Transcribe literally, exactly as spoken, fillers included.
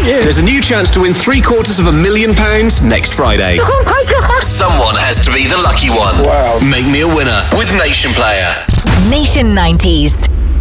thank you. There's a new chance to win three quarters of a million pounds next Friday. Oh my God. Someone has to be the lucky one. Wow. Make me a winner with Nation Player. Nation nineties.